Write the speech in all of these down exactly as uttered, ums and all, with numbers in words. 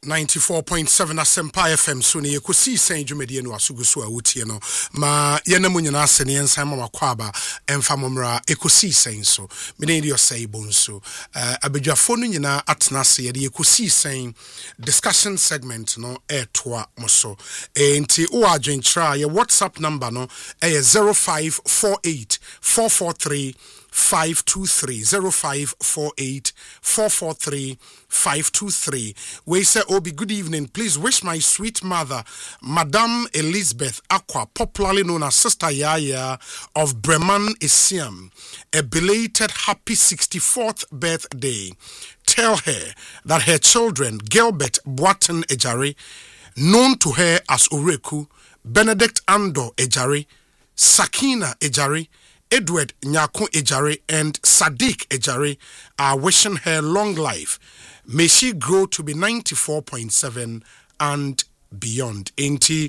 ninety-four point seven Asempa F M so ne yekosi sen dwumedie no asugu so a wotie no ma yenamu nyina se ne yensan ma makwaba emfa momra ekosi sen so me ne dio sei bonso uh, abedwafo no nyina atena se ye yekosi sen discussion segment no etoa moso enti o adwentra ye WhatsApp number no e zero five four eight four four three five two three zero five four eight four four three five two three. We say, Obi, good evening. Please wish my sweet mother, Madame Elizabeth Aqua, popularly known as Sister Yaya of Breman Isiam, a belated happy sixty-fourth birthday. Tell her that her children, Gilbert Boaten Ejari, known to her as Oreku, Benedict Ando Ejari, Sakina Ejari, Edward Nyako Ejari, and Sadiq Ejari are wishing her long life. May she grow to be ninety-four point seven and beyond. Enti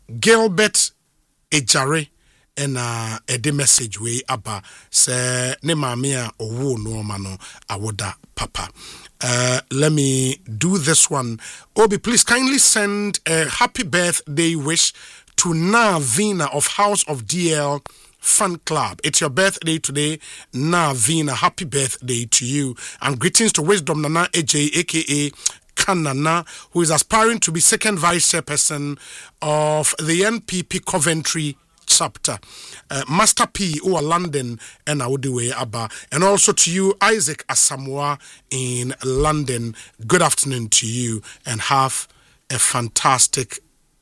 Gilbert Ejari and uh, a de message way aba se ne mamia owo no mano awoda papa. Uh, let me do this one. Obi, please kindly send a happy birthday wish to Na Vina of House of D L Fan Club. It's your birthday today, Na Vina. Happy birthday to you. And greetings to Wisdom Nana A J, aka Kanana, who is aspiring to be second vice chairperson of the N P P Coventry chapter. Uh, Master P, who are London, and Audiwe Abba. And also to you, Isaac Asamoah in London. Good afternoon to you, and have a fantastic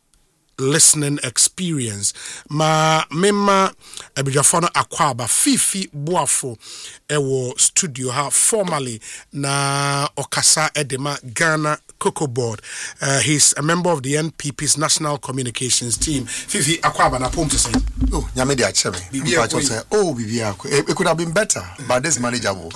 listening experience. Ma mema ebijafono akwaba Fifi Boafo ewo studio ha formally na okasa edema Ghana Cocoa Board. Uh, he's a member of the N P P's National Communications team. Fifi akwaba na pom to say. Oh, nyame dia cheme. Say, oh, bibia. It could have been better, but this manageable.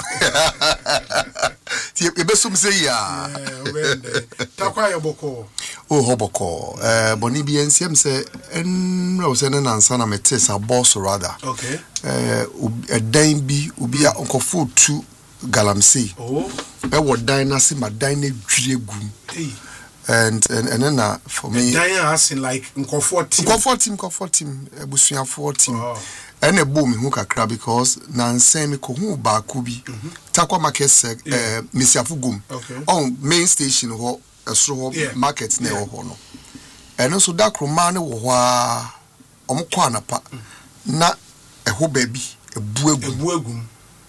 Ti ebesum say ya. Takwa yoboko. Oh, hoboko. Eh boni bi ensem say en o say na nansa na mete sa boss rather. Okay. Eh edan bi obi a nkofo tu galamsey. Oh. E wo dan na se ma dan na dwiregum. Hey. And and and then uh, for me dan as in like nkofo team. Nkofo team, nkofo team, ebusuafo team. Oh. And a boom who kakra because nansen me ko hu ba ko bi. Takwa market seg eh Mesiafugum. Okay. On main station ho esro ho market na ho no. And so da kroma ne wo ho a omko anapa na eho ba bi ebu egum. Ebu egum.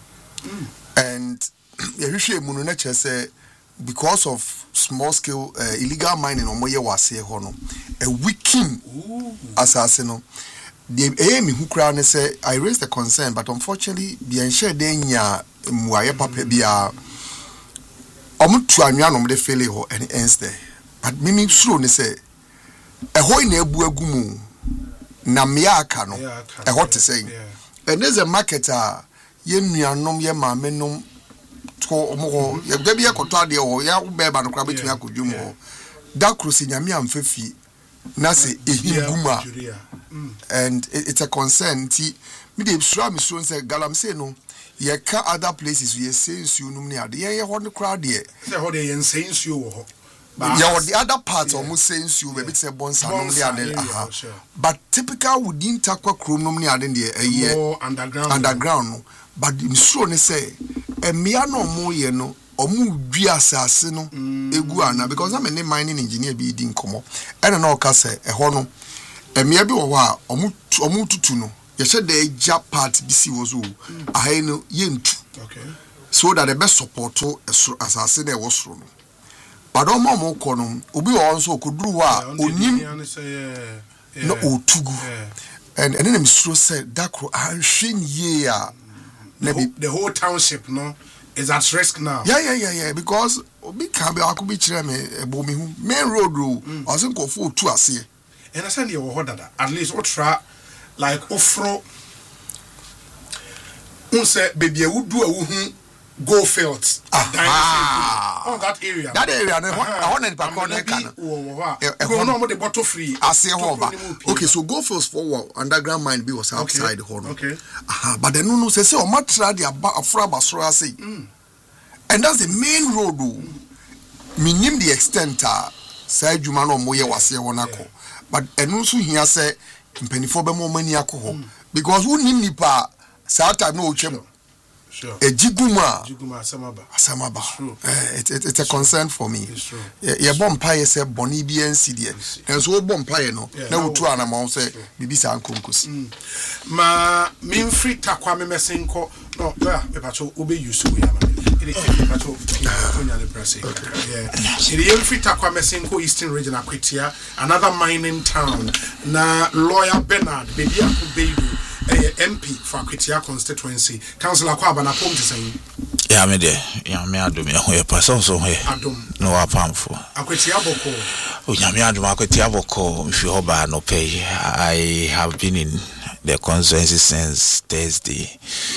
And yehwehwe mu no na che say because of small scale uh, illegal mining on moye wase ho no a weaken asase no the aim who crown say I raised the concern but unfortunately the ensure dey nya muaye papa bia omutu anwa no de fele ho and ends there but mimi sure ne say e ho na ebu agumu na mia aka no e ho te say and there's a market a ye nuanom ye maamenom to omo ye da bia koto ade ho ya beba no kra betumi akodwum ho da krosi nyame amfafi na se ehinguma and it, it's a concern ti me dey sure me sure say galamsey no ye ka other places we say nsuo num ne ade ye ye ho ne kra de say ho de ye nsay nsuo wo ho yeah the other part of say nsuo be bit say bonsa num ne ade aha but typical within takwa krom num ne ade de ye underground underground no but nsuo ne say emia no mo ye no omu dwi asase no egu ana because I'm a mining engineer bi di nkomo ene na oka say e ho no emia bi wo ho a omu omu tutu no ye hye da eja part bi si wo so ahai no ye ntu okay so that the best support asase na e wo soro no but omo mo ko no obi wo nso okoduru ho a onim no otugu and and then me sure say dakro ahwe ye a the whole township no is at risk now. Yeah, yeah, yeah, yeah. Because obi can be akubi chire me ebomi hu main road ro. I was go for two ase. And I send you what that at least what try like ofro. Un say baby we do a hu go fields. Ah, on that area. That area I want to park on that can. Go no more the bottle free. Ase ho ba. Okay, so go fields for underground mine be was outside the hall. Okay. Aha, but the no no say say o matra the afra basoro ase. And that's the main road. minim the extent a say adwuma no mo ye wase won akọ but enu so hia say mpanifo be mo mani akọ because who nim nipa saa time no otwem sure ejiguma ejiguma asamaba asamaba eh it, it, it's a concern for me ye bom paye say boni bi ansi de enso wo bom paye no na wutu anama say bibi sa nkonkosi ma minfri takwa me mesenko no yeah e pacho obe use we ama it is pacho onya le press yeah it is free takwa mesenko Eastern Region Akwetia another mining town na lawyer Bernard bebi akubeidu M P for Akwetia constituency councillor Kwaba na pom tsan ya me de ya me adom ya ho e person so ho adom no apamfo Akwetia boko o ya me adom Akwetia boko mfi ho ba no pay I have been in the constituency since Thursday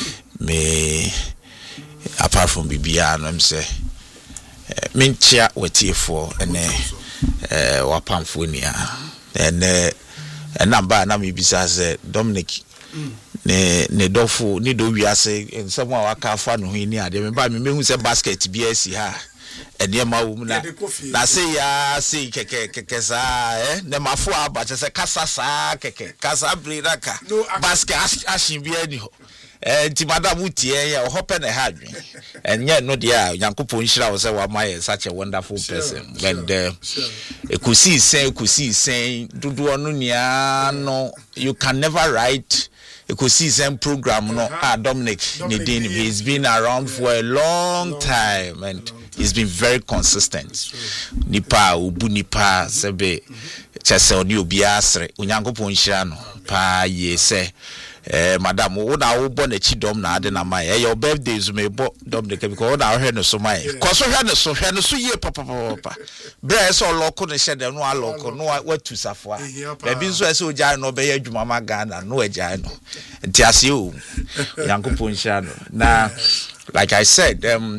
me apart from bibia no am say menchia wetiefo ene eh wapamfo nia ene enamba na me bisa say Dominic ne ne dofo ni do wiase nsemo a waka fa no hi ni ade me ba me mehu se basket bi asi ha ene ma wo mu na na se ya se keke keke sa eh ne mafo aba che se kasa sa keke kasa briraka basket ashin bi ani ho eh ti madam utie ya hope na ha adwen enye no dia Yankopon hira wo se wa my such a wonderful person when the ekusi sen ekusi sen dudu no nia no you can never write ekusi sen program no ah Dominic Nedin he's been around for a long time and he's been very consistent nipa obu nipa sebe chese oni obi asre Yankopon hira no pa ye se eh madam wo na wo bo na chidom na ade na mai eh your birthday is me bo Dominic because wo na hwe no so mai ko so hwe no so hwe no so ye papa papa bre so loko no hye de no aloko no watu safo a da bi so ese oja no be ye adwuma ma Ghana no aja no nti ase o Yankopon hia no na like I said um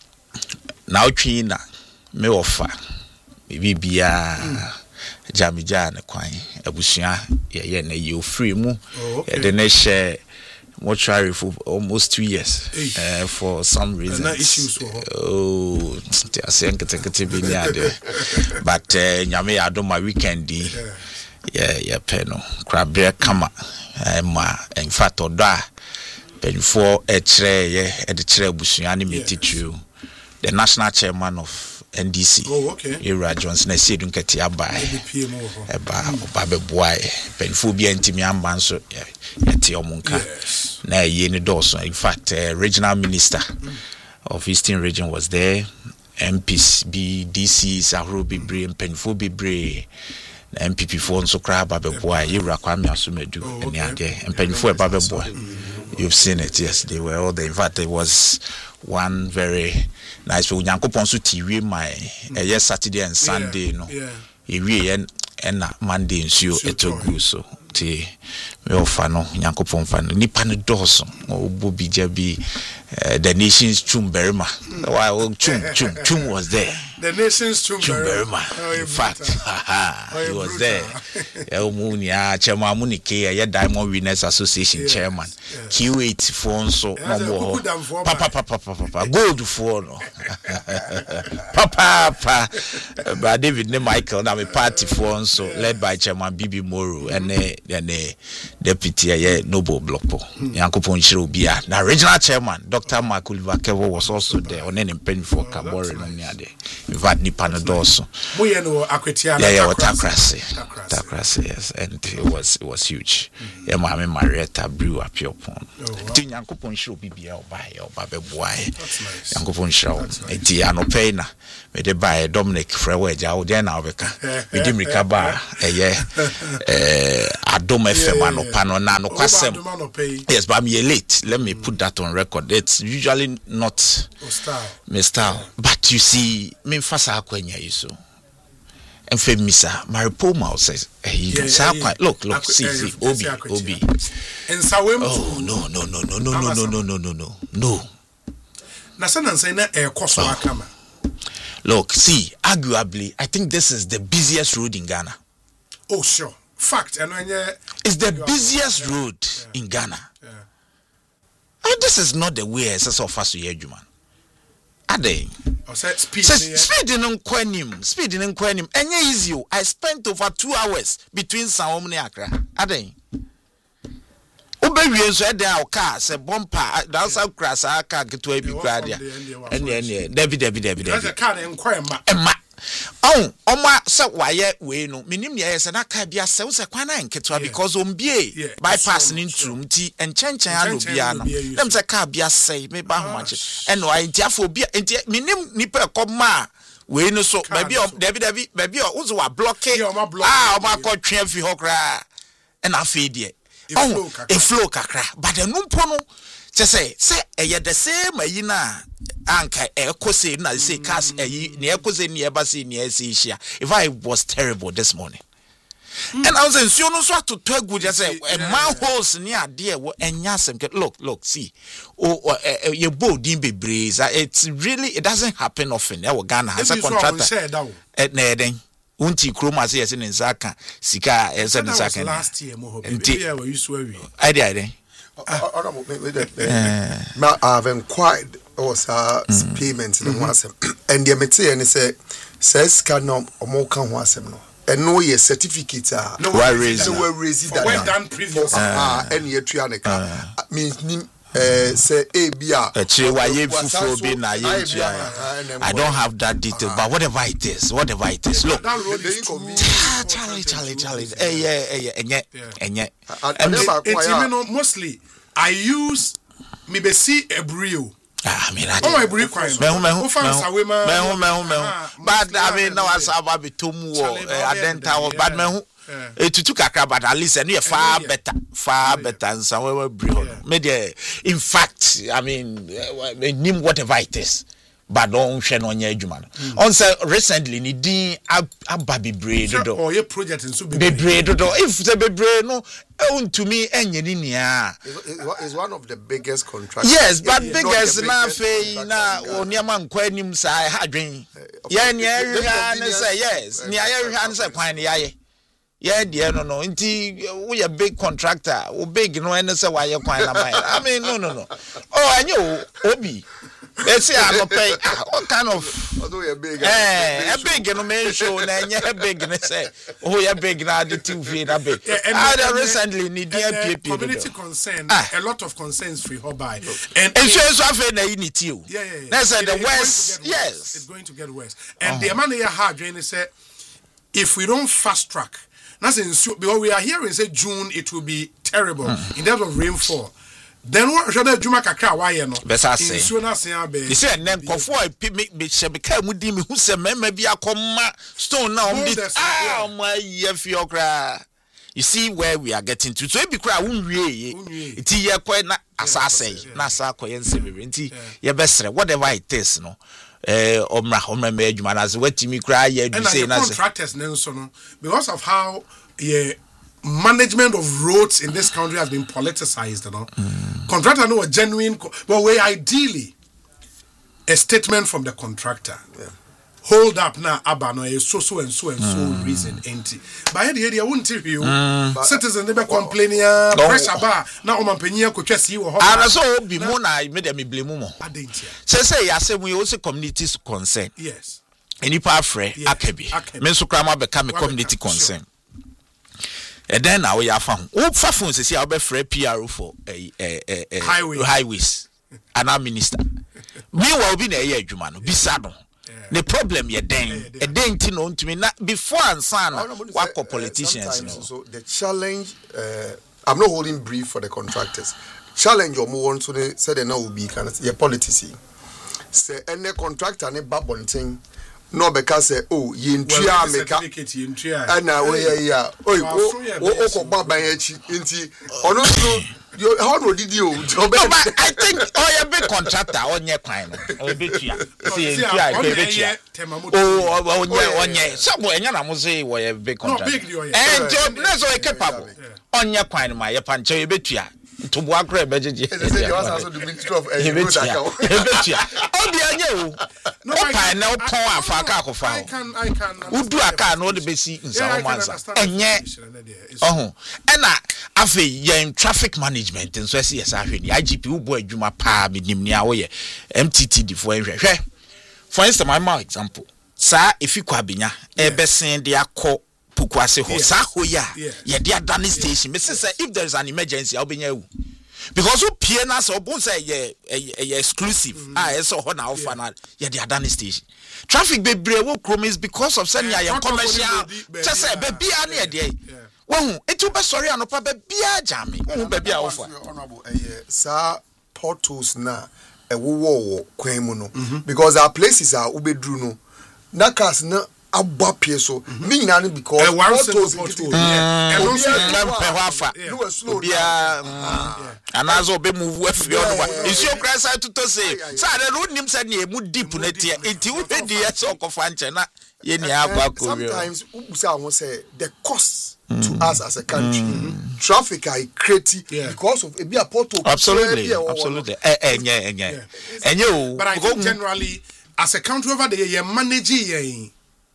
now twi na me ofa me bia jamija na kwan abusua ye ye na ye free mu de na share mortuary for almost two years uh, for some reasons na issues oh ti asen ketekete bi ni ade but nyame ya do my weekend yeah yeah peno krabe kama ma in fact odo a before e kire ye e de kire abusua ni metichu the national chairman of N D C. Oh, okay. Era Johnson, I said, don't get your buy. Eba, Babe Boy, Penphobia and Timmy Ambanso, Yetio Munka. Na Yeni Dawson. In fact, uh, regional minister mm. of Eastern Region was there. M Ps, B, D Cs, Arubi Bray, and Penphobia Bray. M P P for so crab Babe Boy, Era Kwame Asumedu, and Yade, and Penphobia Babe Boy. You've seen it, yes, they were all there. In fact, there was one very nice for Yankopon so T V my uh, yes Saturday and Sunday no e wie en na Monday nsuo etogu so ti me ofa no Yankopon fa no nipa ne doso obo bi jabi the nation's chumberma why chum chum chum was there the nation's chumberma in fact he was there elmunia chairman munike ya Diamond Winners Association chairman Q eight for so no papa papa papa gold for no papa papa but David ne Michael na me party for so led by chairman Bibi Moro and the deputy ya Noble Blockpo Yankopon Shiro bia na regional chairman Doctor Mark Oliver Kevo was also there on any pen for Kabore no near there in fact ni panadoso moye no Akwetia yeah yeah takrase takrase yes and it was it was huge yeah mama Marietta brew up your pon ti Yankopon Shiro bibia oba ya oba beboae Yankopon Shiro enti anope na me de buy Dominic Frewe ja wo dey na obeka me di mirika ba eh eh Adom F M anopa no na no kwasem yes but me late let me put that on record it's usually not style my style but you see me fasa akwanya yiso enfe misa Maripoma says hey look look see see obi obi ensawem oh no no no no no no no no no no no no na sana nsa na e koso akama look see arguably I think this is the busiest road in Ghana. Oh sure fact and when it's the busiest yeah. road yeah. in Ghana. Yeah. And this is not the way as of us to man. ade o say speed speed no kwanim speed no kwanim enye easy o. I spent over two hours between Sawom ne Accra ade obewie so e dey a car say bumper dancer crash aka keto abi kra dia ene ene David David David David car enko ema ema oh oma se waye we no minim ne yese na car bia se wo se kwan na enketo because ombie bypass ni ntrum ti enchenchen ano bia no dem se car bia se me ba homache eno ai ntiafo bia enti minim nipa ekoma we no so baby David David baby o zo wa block ah o ma ko twen fi ho kra ena afi de oh a flow kakra but the numpo no say say e the same ayi na anka e kose na say cast ayi na e kose ni e ba say ni e say hia if I was terrible this morning mm. and I was in so no so to to good just say a man holes ni ade e wo enya asem look look see oh you bold in bebre it's really it doesn't happen often e wo Ghana has a contractor na eden unti kroma say yes in Saka sika yes in Saka last year mo hobi we used to we I did I now I've inquired also payments in one sem and the mete and say says cannot omo kan ho asem no and no ye certificate ah no we raise that when done previous ah any etua ne ka means eh say a bia I don't have that detail but whatever it is whatever it is look Charlie Charlie Charlie eh yeah eh enye enye and mostly I use me be see ebrio ah I mean I oh ebrio kwai me me me me me but I mean now as aba betomu wo adenta but me etutu kakra but at least any far better far better and somewhere brio me there in fact I mean name whatever it is but don't share no nya adwuma no on say recently ni din ababi breed do oh your project nso be breed do if the be breed no to me enye ni nia is one of the biggest contractors yes but biggest na fe na oniama nkwa anim sai ha dwen ye ne ahwa ne say yes ne ayahwa ne say kwan ne yaye yeah dear no no nti we a big contractor we big no any say why kwan na mine I mean no no no oh anyo obi they say I no pay what kind of although you big eh a big no man show na nya big ne say oh you big na the T V na big I recently need the community concern a lot of concerns for Hobai and and so so afa na unity o yeah yeah that's the worst yes it's going to get worse and the man here hard drain say if we don't fast track that's in because we are hearing say June it will be terrible mm. in terms of rainfall. Then what should I Juma Kaka why no? Besa say. You say nem kofo me me shebeka mu di me hu se mema bia koma stone now on this ah my yefi okra. You see where we are getting to. So e bi kra wunwie iti ye kwa na asase na asa koye nsebere nti ye besre whatever it is no. Eh omra omra me adwuma na ze watimi kra ye du say na contractors nenso no because of how yeah management of roads in this country has been politicized you know mm. contractor no a genuine but we ideally a statement from the contractor yeah. Hold up now abano is so so and so and so mm. reason empty by the area won't tell you mm. citizens never complaining uh, no. Pressure bar na o mampanyia ko twese wo ho ara so bi mo na me dem blame mo say say ya say we also communities concern yes any pa frɛ akabi me so kra ma be ka me community concern and then now we have found who phone say I be free P R O for a highway highways and our minister meanwhile be na ye adwuma no bisa no the problem ye den e den ti no ntumi na before and son what politicians no so the challenge uh, I'm not holding brief for the contractors challenge or more on so they said they now will be kind of your policy say any contractor ne babonten no because say oh yintua meka ana we ya oi o o ko baba yachi nti ono so you how no did you I think oh you big contractor onye kwan no o betua see yintua e betua oh onye onye so bo enya na mo say we a big contractor and job na so e capable onye kwan ma ye panche e betua to bo akra bejeje say you also the ministry of betua obi anya o no pa na pon afa aka akofa I can I can udu aka no de besi nsa mansa enye ohun ena afa yen traffic management nso ese yes ahwe ni I G P ubo adwuma pa binim ni awo ye M T T D fo ehwehwe for instance my my example sa if you kwabenya e be sen de akọ Pukwase ho sa ho ya ye de adane station me say if there is an emergency I'll be you because who pie na so bon say ye ye exclusive ah e so ho na offer na ye de adane station traffic bebre wo krom is because of send ya commercial just say be bia na ye de wo etu be sorry anopa be bia jame wo be bia offer honorable eh sa portals na e wo wo kwan mu no because our places are ubedru no na cars na abapie so me nyina no because photos yeah and also lampe ho afa bia anazo be move afio no isi okra sai to say say the road nim say na emu deep na tie enti wo di yes okofa nche na ye ni akwa ko sometimes ubusa won say the cost to us as a country mm-hmm. traffic are creative yeah. because of a portal absolutely absolutely enye enye enye o but I think generally as a country over there you manage ye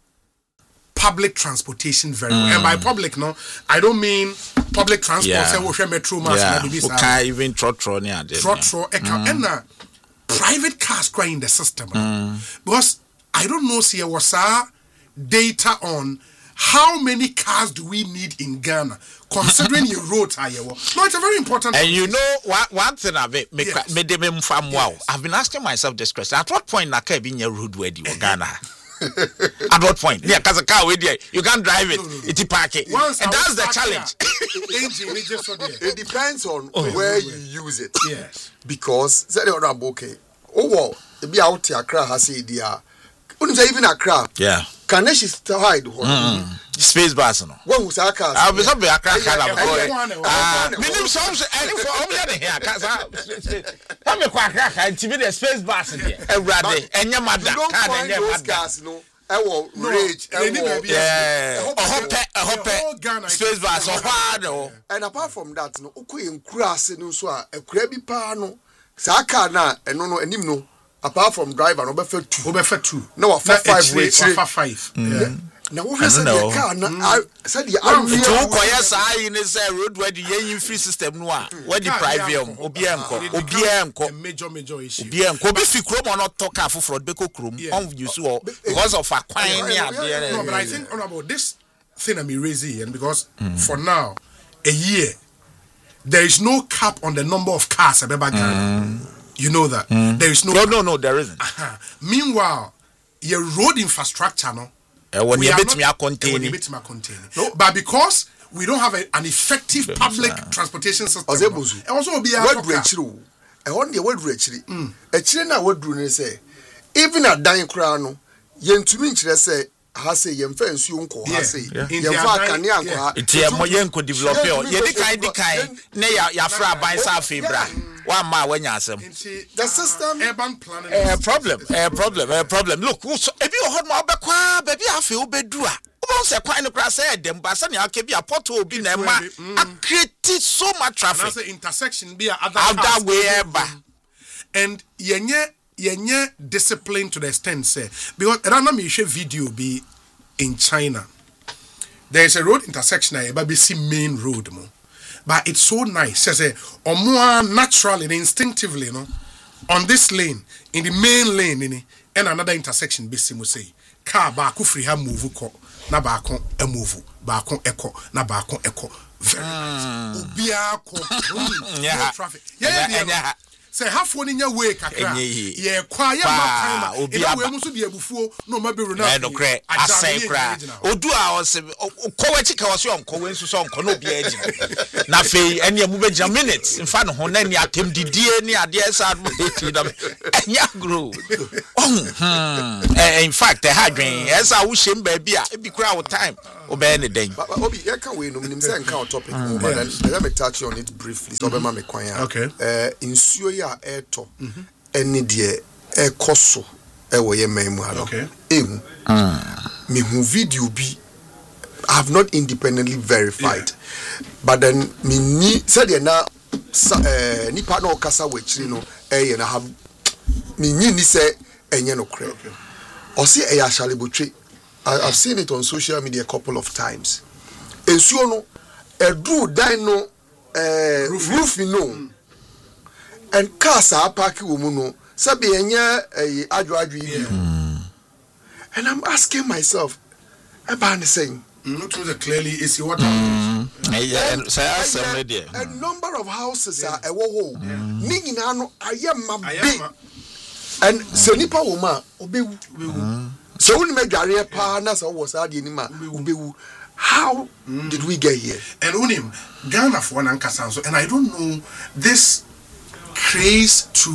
public transportation very well. Mm. And by public, no, I don't mean public transport. Yeah. Say we metro mass, yeah. maybe Okay, even trotro near there. Trotro, mm. and uh, private cars quite in the system mm. because I don't know. See, was our data on how many cars do we need in Ghana, considering your roads are no, it's a very important. And you know what? One thing I've been, yes. yes. I've been asking myself this question: at what point na can be in your road where you Ghana? At what point? Yeah, because a car with you, you can't drive it. No, no, no. It's park it. Once and that's the challenge. It depends on oh, where you use it. Yes. Because say the other okay. Oh wow, it be out here Accra has idea. Wouldn't say even Accra. Yeah. Can she still hide? Mm. Space bus no. When was Accra? I'll be something Accra Accra boy. Ah, minimum songs any for all the here. Come me kwa Accra and T V the space bus there. Everybody, enya mada, card enya mada. No, I will rage. Yeah, a hope, a hope, space bus or hard. And apart from that, no, uku in grass no so a krebi pa no. Sa car na eno no enim no. Apart from driver, no be for two. Be for two. No, for five way. For five. Yeah. Now what is the car? I said the I two koya say in say road where the yen free system no a. Where the private obi enko, obi enko. Major major issue. Obi enko be fi krom no talk afo fraud beko krom on use because of akwan ni ade. No, but I think honorable this thing I'm raising and because mm. for now a year there is no cap on the number of cars at Ghana. You know that mm. there is no. No, no, no, there isn't. Uh-huh. Meanwhile, your road infrastructure, no, uh, when we you are bit not, me contain uh, it, no. But because we don't have a, an effective Bems, public uh, transportation system, and also be a word rechru. I want the word rechri. A china word rune say, even at dying crown, yen to me say. Hase yemfa nsu nko hase yemfa kane anko enti mo yenko develop yo ye di kan di kan ne ya ya fra ban sa febra wa ma wanya asem the system urban planning a problem a problem a problem look e bi ho ma obekwa ba bi afi obedu a obo se kwan no kra say dem ba se ne aka bi apoto obi na ma create so much traffic that's the intersection be other other way ever and yenye yenye discipline to the extent say because random you share video be in China there is a road intersection I be see main road mo but it's so nice say or more naturally instinctively no on this lane in the main lane ini and another intersection be see mo say car ba ko free ha move ko na ba ko e move ba ko eko na ba ko eko obia ko yeah traffic yeah yeah say half one in your way kakra ye kwa ye ma kan e we mu so de abufuo no ma be runa no kre asai kra odu a o se ko wachi ka wose onko we nsu so onko no bia agina na fei ene mu be gya minutes in fa no ho na ni atem didie ni ade esa do eti da enya grow oh in fact the hadwen esa wo shem ba bia e bi kra wo time obey ne den obi ye kan we no nim say nka topic but then let me touch on it briefly so be ma me kwan ya okay eh insuo ya eto eni de ekoso e wo ye man mu alo okay ehu me hu video bi I have not independently verified yeah. But then me ni said na eh nipa na okasa we chiri no eh na have me ni ni say enye no kre o si e ya shalebotwe I've seen it on social media a couple of times. Ensuo no edru dan no eh roof no mm. And cars are parking wo mu no sabe enye eh adwo adwo yi And I'm asking myself, about the saying. Not the clearly is what Mm. Yeah, And- and so I asked and somebody a, there. a number of houses are a wo ni nyina no ayema I big am and se nipa wo ma obewu so woni madware pa na so wo sa de ni ma obewu. How did we get here? and unim Ghana for one so and I don't know this craze to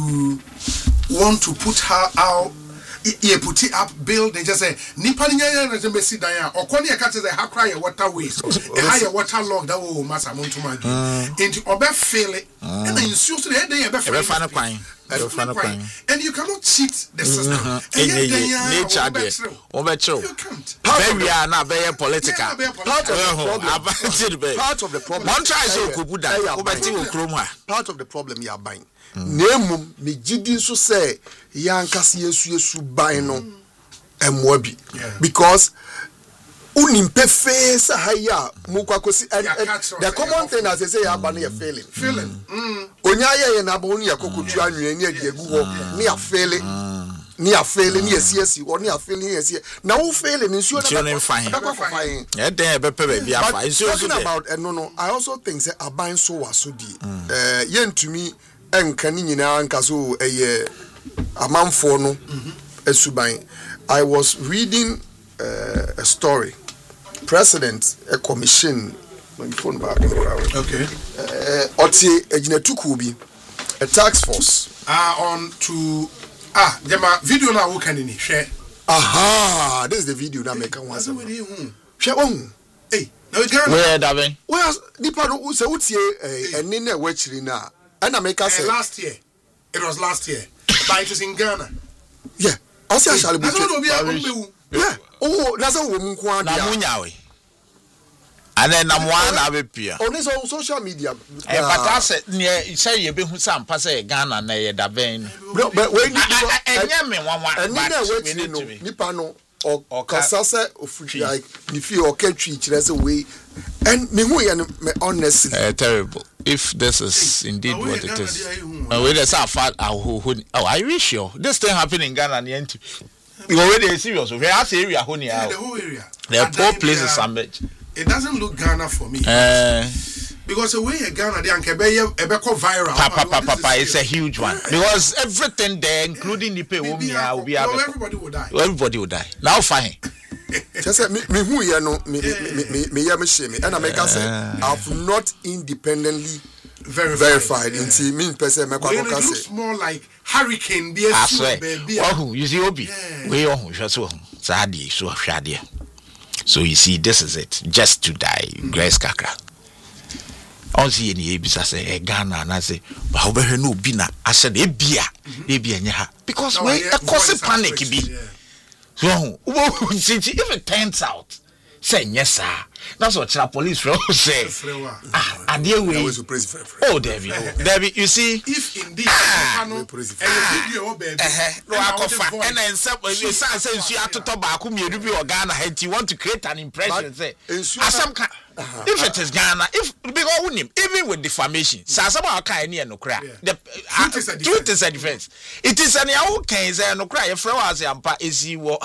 want to put her out. Yeah, put it up, build, and just say, Nipania and Messi Daya, or Konya catches a cry water waste, a higher water log that will mass amount to my into Obe fail it, and then you see the head they Ever fan of pine. Ever fan of pine. and you cannot cheat the system. And Eh, yet eh, they are nature over there. true. Over true. You can't. Very are not very political. Yeah, very Part of political. the problem. Part of the problem. One try so Eh, kubuda. eh, Over eh, ti okroma. Part of the problem you are buying. Nemu me gidi so say yankasi yesu yesu buy no emwabi Yeah. because unimpe face haya mukwakosi and, Yeah, and catch the us, common yeah, thing as they say aba no you failing Feeling. Mm. onya ye na ba onu yakokotu anwe ni ade egu ho ni ya failing ni ya failing ni esi esi or ni ya failing ni esi na wo failing nsuo Nsuo no mfa na he. kwa fine. Yeah, then be pay be afa. But Nsuo so talking there. about uh, no no I also think say aban so waso di eh yentumi enka ni nyina nka so eye amanfo no esuban. I was reading uh, a story. President a commission my phone back in the crowd. Okay. Uh, Oti ejinatuku bi a task force. Uh, on to ah, Jama video now who can in share. Aha, this is the video that make one. That's what they who. Share one. Hey, now Ghana. Where that be? Well, nipa no say utie eh eni na wachiri na. And make us Uh, say last year. It was last year. But it is in Ghana. yeah. Ose ashale That's what butu. we are going Yeah. Oh, na say wo mu kwa Na dia. munya we. And then na mwa na be pia. On this on social media. Eh, but I said, near say you be who some pass a Ghana na ye da ben. Bro, but when you Enya me one one. and but then we wait need no to be. nipa no or Oka- kasasa of like if you okay tree chirese way and me hu ya no me honestly Uh, terrible. If this is indeed But we what in it Ghana, is. they are who- Uh, we just have fat. Oh, are you sure this thing happened in Ghana? The end. You already serious. We have area. Honey, Yeah, the whole area. the And poor then, places uh, are much. It doesn't look Ghana for me. Uh, Because the way a Ghana they can be viral. Papa, Oh, papa, this is papa, it's a serious. huge one because everything there, including the pay, will Maybe be I- will be no, able- everybody will die. everybody will die. Now, fine. just me me hu ya no me me me me ya me shame and I make us say I've not independently Verified. verified Yeah. until me person make When kwa it kwa looks say more like hurricane. Be a I soup, swear. baby. Oh, you see, Obi, Yeah. we are just so sad. So shady. So you see, this is it. Just to die, Grace Kakra. On see any ebisa say e Ghana and I say, but how better no bina? I said e bia, e bia nyaha because No, we yeah, a cause voice panic aspiration, be. yeah. So if it turns out, say yes sir. That's what the police will say. Ah, and there I we. was praise for Oh, David, David, you see. If indeed, Ah, panel, and praise you video, oh, baby. No, and I our confirm. voice. And then some you say since you have to talk about whom you be or Ghana, and you want to create an impression. But Say, ensure as that- some kind. If it is Ghana, if because who name even with defamation, so some are kind of no cry. The Truth is a truth is a defense. It is an yawo can say no cry. If I was ampa is you no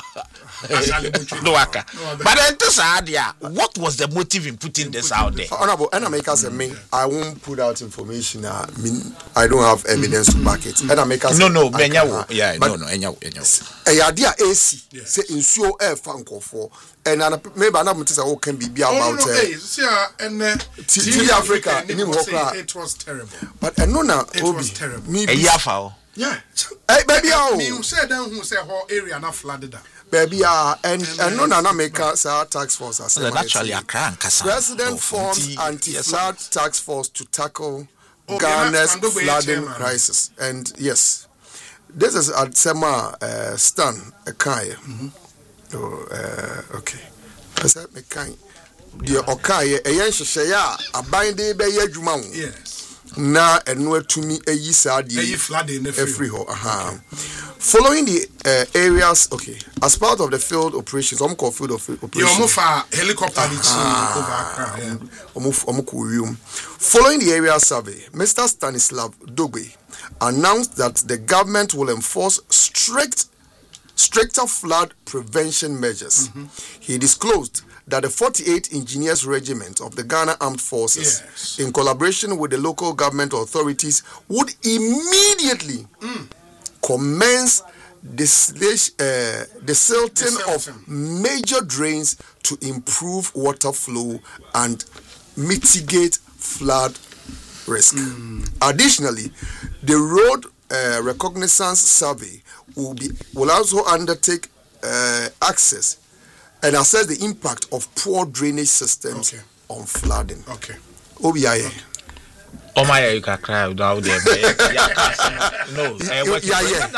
waka. But then this idea, what was the motive in putting this out there? honorable and I make us say me I won't put out information uh, mean I don't have evidence to back it and I make us No, no, I Benya, can't- yeah, but no, no, enyawo, enyawo. a idea A C say insuo air fan for and I maybe I'm not say can be Oh, about no, no, uh, hey, see, uh, and uh, T- T T V Africa, and it any was more saying it was terrible. but I know now It Obi was terrible. me A be- yafa. Yeah. hey baby oh Me who said then who said whole area not flooded. baby ah and and no na make us our tax force as Well, actually, a crank. President forms anti-flood tax force to tackle Oh, Ghana's yeah, Mando Boye flooding chairman. crisis. And yes, this is at Sema uh, Stan Ekaya. Oh, uh, okay. I said Mekai. The Okaya, a young Shaya, a binding by Yajuman. Yes. Na enwe tumi eyi sadi Hey, flooding the every ho aha following the uh, areas okay as part of the field operations some call field of You operations almost a helicopter uh, over Accra. Yeah. Omo- omo kɔ wiem. Following the area survey, Mister Stanislav Dogbe announced that the government will enforce strict stricter flood prevention measures. Mm-hmm. He disclosed that the forty-eighth Engineers Regiment of the Ghana Armed Forces, yes. in collaboration with the local government authorities, would immediately mm. commence the, uh, the silting of major drains to improve water flow and mitigate flood risk. Mm. Additionally, the road uh, recognizance survey will be will also undertake uh, access and assess the impact of poor drainage systems okay. on flooding. Okay. O B I A. Oh my, you can cry without them. No, yeah,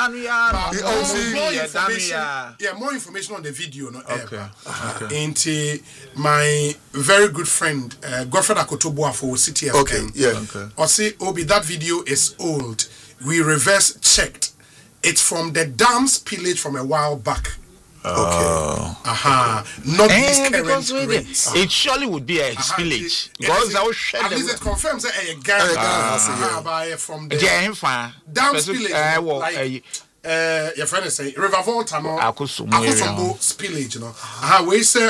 yeah. Yeah, more information on the video. No, okay. okay. And my very good friend, uh, Godfred Akotoboa for City F M. Okay, yeah. Okay. I say, Obi, that video is old. We reverse checked. It's from the dam spillage from a while back. Oh. Okay. Aha. Uh-huh. Not eh, these current because rates. It surely would be a uh-huh. spillage. Because I will share at least it confirms that a Ghana uh, uh, from the yeah, dam spillage. Uh, well, like, uh, your friend is saying River Volta, no, Akosombo spillage, you know. Aha, we say.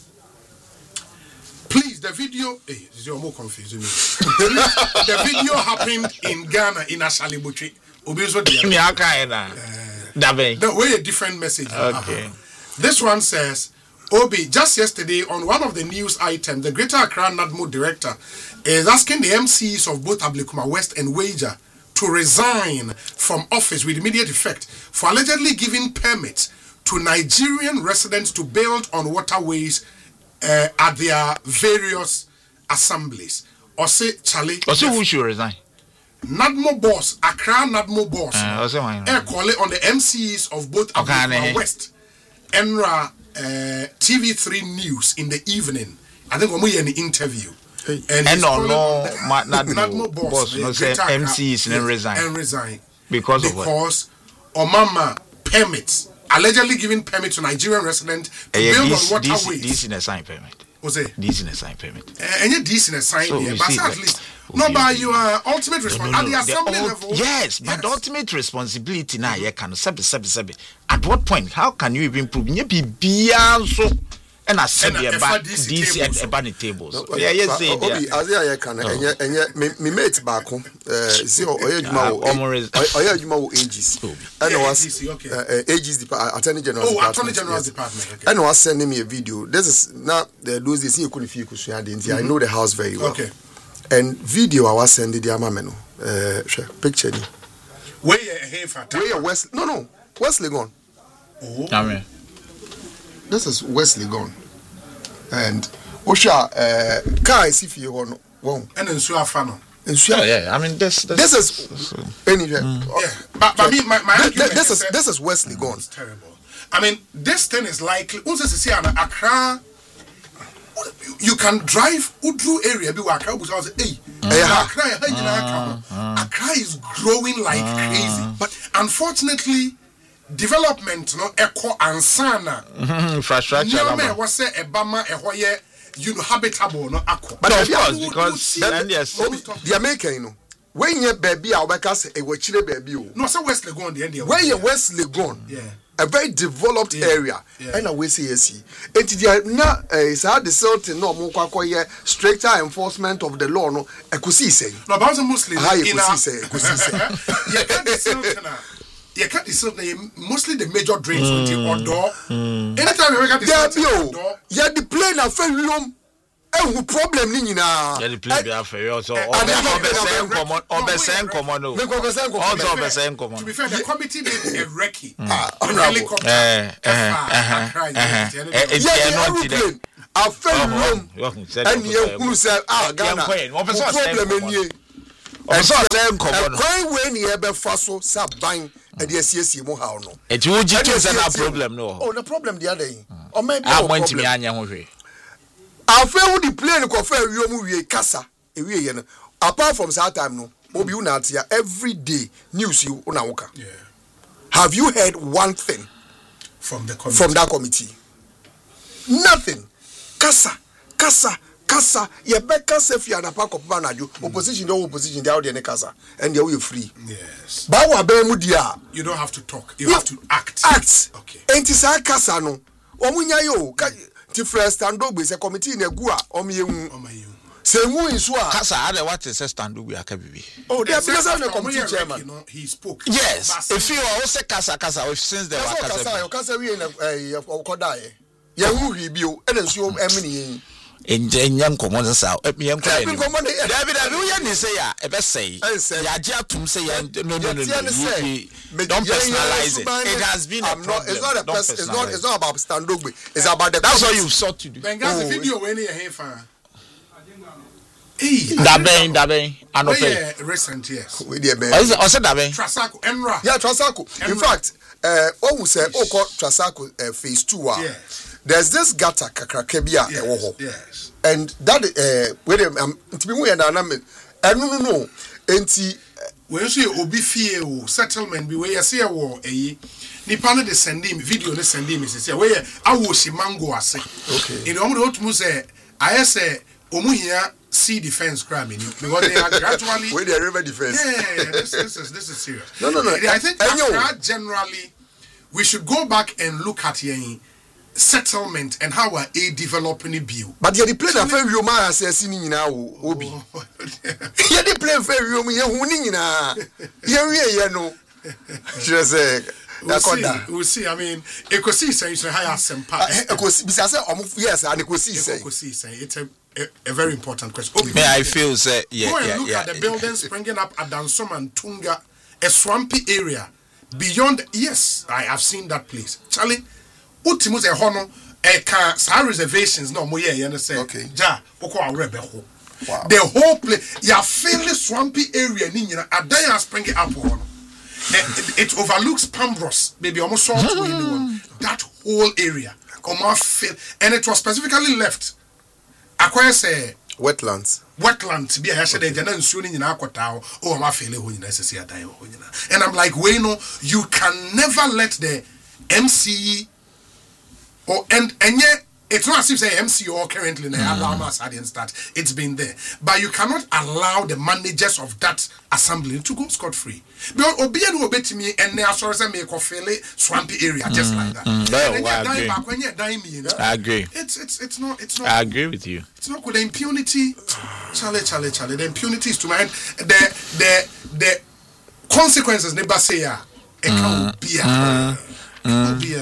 Please, the video. Hey, you're more confusing me. The video happened in Ghana in Ashalibuchi. Obiso Dabe. The way a different message. Okay. Uh-huh. This one says, Obi, just yesterday on one of the news items, the Greater Accra NADMO director is asking the M Cs of both Ablekuma West and Wager to resign from office with immediate effect for allegedly giving permits to Nigerian residents to build on waterways uh, at their various assemblies. Or say, Charlie. Or say who should resign? NADMO boss, Accra NADMO boss, uh, air call it on the M Cs of both okay, Ablekuma West, Enra, uh, T V three News in the evening. I think we had an interview. Hey. And, and no, no, NADMO boss, boss no say M Cs and resign. And resign. Because, because of what? Omama permits, allegedly giving permit to Nigerian residents to uh, build this, on waterways. This is a sign permit. What's it? This is a sign permit. Uh, and yet this is a sign so here, but see, at least. No, but you are ultimate responsibility no, no, no. at the assembly the, level. Yes, but yes. the ultimate responsibility now, you can sabi sabi sabi. At what point? How can you even prove? You be beyond so and assembly about these and about the tables. Yeah, yes, say. Obi, as I can, and yet, and yet, me mate back home. See, or you know, or you know, ages. And was ages attorney general. Oh, attorney general's department. And was sending me a video. This is now the those they see you couldn't feel because I know the house very well. Okay. And video I was sending the amameno. Uh, picture ni. Where you here for? Where you West? No, no, Wesley gone. Oh. Amen. This is Wesley gone. And Osha, uh, car is if you want one. And then so fano. Oh, yeah, I mean this. This, this is this, anyway. Mm. Yeah, but but me, my my this, argument this is, is this is Wesley gone. It's terrible. I mean, this thing is likely. Also, see, an Accra. You can drive Udru area be where Accra was hey Accra Accra is growing like crazy, but unfortunately development no echo ansana infrastructure no was say ebama ehoye you know habitable no akọ but of course because then yes the American you know when you baby a obeka say e wa chire baby o no say West Legon the end when you West Legon yeah a very developed yeah. area yeah. And we say yes and the na is how the certain no mo kwakoye stricter enforcement of the law no ekusi say no about Muslim in ekusi say ekusi say yeah can't the na you can't the mostly the major drains with the outdoor anytime you get the outdoor yeah the plane na fair room eh problem ni nyina yeah the plane be fair also obesen common obesen common no also obesen common to be fair the committee did a recce helicopter eh eh eh eh a fair room and you who say ah Ghana problem ni obesen obesen common no why when you be faso sa ban e dey asiesie mu ha no e ti wo jitu say na problem no oh the problem the other or maybe ah want me anya ho hwe afa wo di plane ko fa wiyo mu wie kasa e wie ye no apart from that time no obi una atia every day news you una woka yeah have you heard one thing from the committee from that committee nothing kasa kasa kasa ye be kasa fi anapa kopa na adwo opposition no opposition dey out there ne kasa and they we free yes ba wa be mu dia you don't have to talk you have to act act okay enti sa kasa no omunya yo ti first stand up be say committee na gu a omeyehu omeyehu say mu inso a kasa ade what is stand up we aka bibi oh they because of the committee chairman you know, he spoke yes if you also kasa kasa since the kasa kasa kasa we na eh okoda ye ye hu hwi bio e na nso emini yin enje nyam komo sa me yen kwa ni David David we ni say ya e be say ya je atum say ya no no no don't personalize it it has been a problem it's not a person it's not it's not about stand up it's about the that's what you've sought to do Bengazi video when you here fan eh daben daben anope recent yes we dey be o say daben Trasacco Enra yeah Trasacco in fact uh what we say o call Trasacco phase two ah there's this gutter kakraka bia e wo ho yes and that uh wait um nti bi mu ya na na me enu no no enti we so obi fie o settlement bi we ya se wo eyi nipa no de send him video no send him say we awo si mango ase okay in omo do to mu say I say omu hia sea defense crime in because they are gradually where the river defense yeah this, this is this is serious no no no I think generally we should go back and look at yen settlement and how are a developing view but you the play na fair you man assess ni nyina wo obi you the play fair you me hu ni nyina ye wie ye no just say we'll see, we'll see. I mean, Ekosi say you say higher sempa. Ekosi, because I say yes, and Ekosi say. Ekosi say it's a, a a very important question. May I feel say yeah Go and yeah look yeah. at the buildings springing up at Dansom and Tunga, a swampy area. Beyond, yes, I have seen that place. Charlie, Utimus a hono a car some reservations no more yeah you say okay. Ja, oko awrebe ho. Wow. The whole place, you fairly swampy area ni nyina adaya springing up hono. It, it overlooks Pambros, maybe almost all to anyone. That whole area, and it was specifically left. Acquire say wetlands. Wetlands. Be a said and soon in Aquatao. Oh, my failure when you and I'm like, we know you can never let the M C E or and and yet. It's not as if say M C O currently in the Alabama didn't start. It's been there. But you cannot allow the managers of that assembly to go scot-free. Because Obian will bet me and they are sorry to make a fairly swampy area just mm, like that. Mm, well, I, agree. Back when you're dying, you know? I agree. It's it's it's not it's not I agree with you. It's not good. The impunity, Charlie, Charlie, Charlie. The impunity is to mind the the the consequences never say ya. It can't be a it be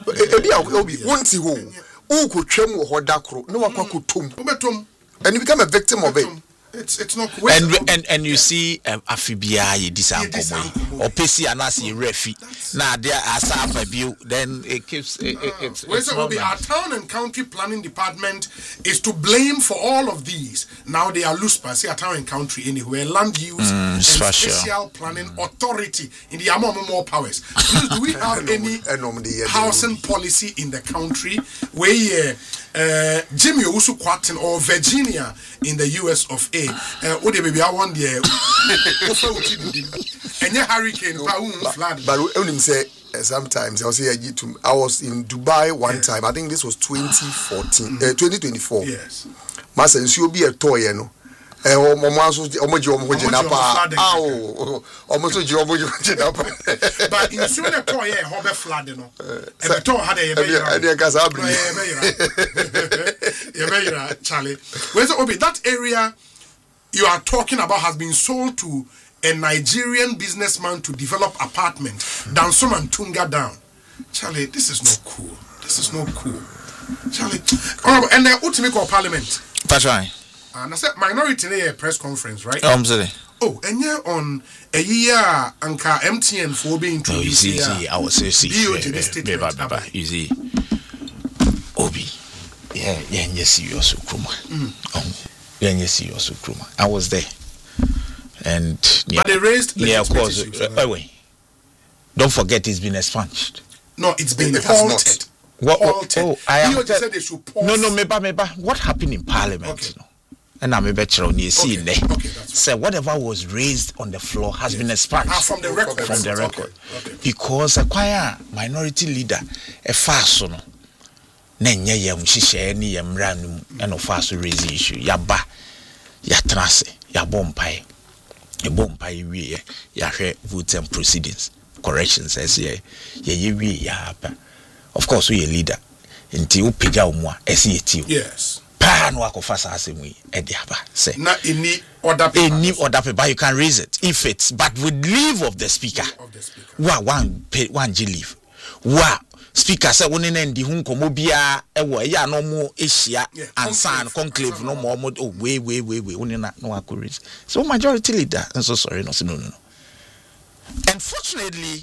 a Obi won't you Uku twem wo hoda kro no wakwa kotom obetom and you become a victim of it it's it's not and and and you see um, afibia ye disankomo or pesi anasi refi na there asafa bio then it keeps it, it, it's, well, it's so our town and county planning department is to blame for all of these. Now they are loose by say a town and country anywhere land use mm, and special special planning mm. authority in the amount more powers. Do we have any housing policy in the country where uh, Jimmy Owusu Kwatin or Virginia in the U S of A uh, oh the baby I want the and your hurricane flood but when say uh, sometimes I'll say I was in Dubai one yeah. time I think this was twenty fourteen uh, twenty twenty-four yes masa nsuo bi etoye no eh omo aso omo je omo je na pa ah omo so je omo je na pa but nsuo na etoye e ho be flood no e be to ha de ye be e dey gas abri ye be yira ye be yira Charlie where so obi that area you are talking about has been sold to a Nigerian businessman to develop apartment Dansom and Tunga down. Charlie, this is not cool. This is not cool. Charlie, oh, and the ultimate call parliament. That's right. And I said minority in a press conference, right? Um, sorry. Oh, and yeah, on a year, Anka M T N for being to you see, see, I was say, see, you see, Obi, yeah, yeah, yes, you also Kruma. Um, yeah, yes, you also Kruma. I was there. And yeah, but they raised yeah, of course. Uh, uh, wait. Don't forget, it's been expunged. No, it's been it halted. What? Halted. Oh, I am. Said they should pause. No, no, meba, meba. What happened in Parliament? Okay. You know? And I'm a better on you see there. Okay, so whatever was raised on the floor has yes. been expunged ah, from the record. From the record, okay. Okay. Because a choir minority leader, a fast no, na nye yam hihye ne yamra num and of us raise issue yaba ya trase ya bompai e bompai wie ya hwe vote and proceedings corrections as ye ye wie ya ba of course we leader nti wo pega wo mu a ese yeti yes pa no akofa sa asemu yi e de aba say na any other paper any other paper you can raise it if it's but with leave of the speaker of the speaker wa one pay, one g leave wa speaker say woni na ndi hu nkomo bia e wo ya no mo ehia ansan conclave no mo mo oh we we we we woni na no akori so majority leader and so sorry no no no unfortunately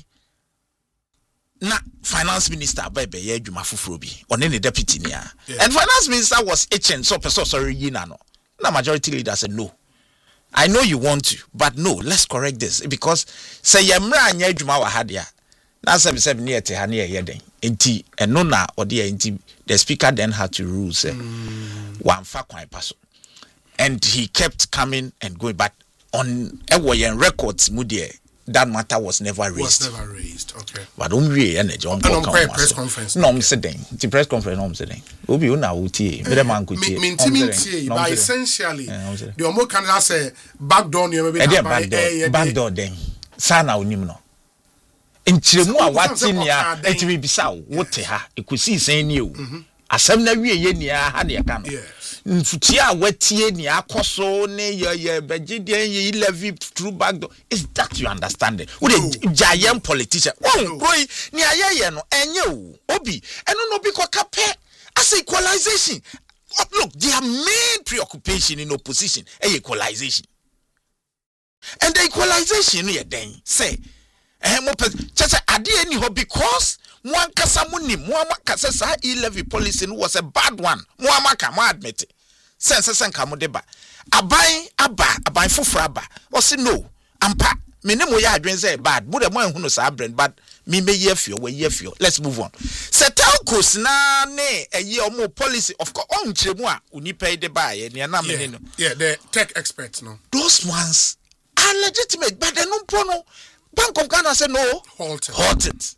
na finance minister bebe ye adwuma foforo bi one ne deputy nia and finance minister was itching so person sorry yina no na majority leader said no I know you want to but no let's correct this because say yemra anya adwuma wa hadia na seven seven near te ha na ye den enti eno na ode enti the speaker then had to rule say one fa kwan paso and he kept coming and going but on ewo yen records mu de that matter was never raised. Was never raised. Okay. But don't we energy on press conference. No, I'm saying the press conference. No, I'm saying. Obi una uti. Bede man kuti. Minti but essentially, the Omo Canada say backdoor you maybe backdoor. Backdoor then. Sana unim no. Nchiremu a wati nia etimi bisa wote ha. Ekusi sen ni o. Asem na wie ye nia ha na ka no. Nfutia watie ni akoso ne ye ye begide ye levy through back door is that you understand it we the giant politician oh boy ni ayeye no enye o obi eno no bi ko kape as equalization look their main preoccupation in opposition is equalization and the equalization ye den say eh mo pese ade ani ho because one kasa munim mo amakasa sa e-levy policy was a bad one mo amaka mo admit it sense sense ka mo deba aban aba aban foforo aba o say no ampa me ne mo ya adwen say bad mo de mo ehunu sa brand but me me ye fio we ye fio let's move on setelcos na ne eye omo policy of course on chiremu a unipa de ba ye ne na me ne no yeah the tech experts no those ones are legitimate but they no no Bank of Ghana say no halt it, halt it.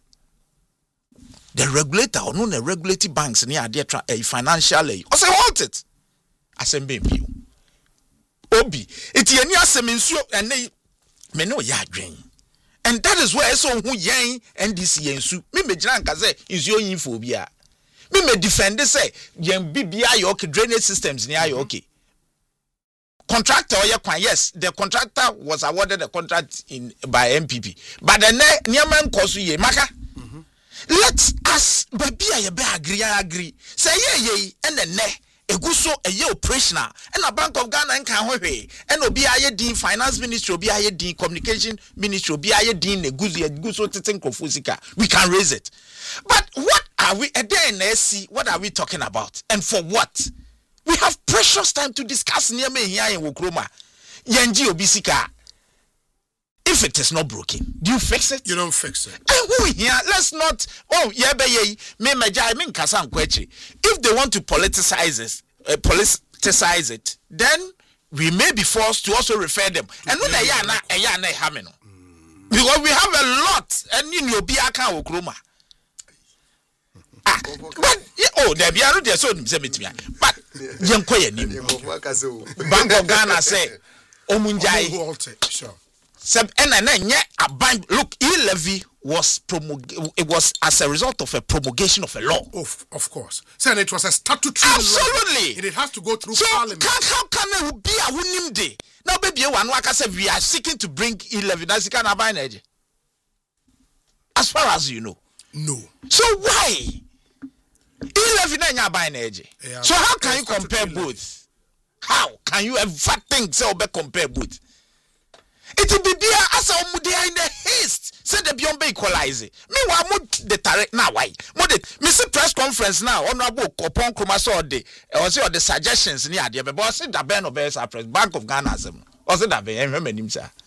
The regulator or no the regulating banks near their a financial I say halt it. Assemble you. Obi, it's any assemensu and they may know ya drain. And that is where so who yang and this yensu. Me me janka say is your infobia. Me me defend say yen B B I okay drainage systems near you okay. Contractor yes, the contractor was awarded a contract in by M P P. But the nearman kosu ye maka. Let us baby I be agree agree. Say ye ye and the ne eguso a ye operational and a Bank of Ghana and can and obi aye din finance ministry obi aye din communication ministry obi aye din eguso eguso titin kofusika. We can raise it. But what are we again see what are we talking about and for what? We have precious time to discuss near me here in Wokroma. Yenji obisika. If it is not broken, do you fix it? You don't fix it. And who here? Let's not. Oh, yeah, be ye. Me majai me kasan kwechi. If they want to politicize it, uh, politicize it, then we may be forced to also refer them. And when they are na, they are na hameno. Because we have a lot. And you know, be aka Wokroma. Ah, but oh, there be a so but Yankoya Bank of Ghana say Omunjai sure. Sub and then a bank look e-levy was promulgated it was as a result of a promulgation of a law. Of of course. So it was a statutory absolutely law. It has to go through so parliament. Can, how can it be a winning day? Now baby one waka say we are seeking to bring e-levy that's can buy energy. As far as you know. No. So why? e-levy na nya buy energy. Yeah, so how can you compare both? How can you ever think so be compare both? It will be there as a mudia in the haste. Say the beyond equalize. Meanwhile, mo the tare now why? Mo the Mister Press conference now. Honorable Kopon Kumaso de or say the suggestions near the boss. Say that Ben of Press Bank of Ghana. Or say that Ben remember him sir.